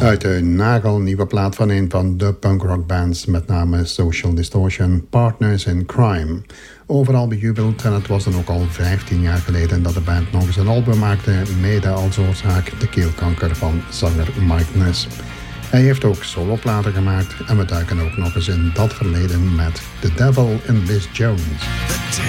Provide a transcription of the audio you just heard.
Uit de nagelnieuwe plaat van een van de punkrockbands, met name Social Distortion, Partners in Crime. Overal bejubeld, en het was dan ook al 15 jaar geleden dat de band nog eens een album maakte, mede als oorzaak de keelkanker van zanger Mike Ness. Hij heeft ook soloplaten gemaakt en we duiken ook nog eens in dat verleden met The Devil in Miss Jones.